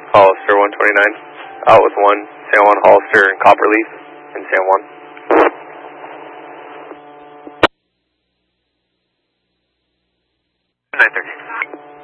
Hollister 129. Out with 1, San Juan Hollister and Copperleaf in San Juan. 913.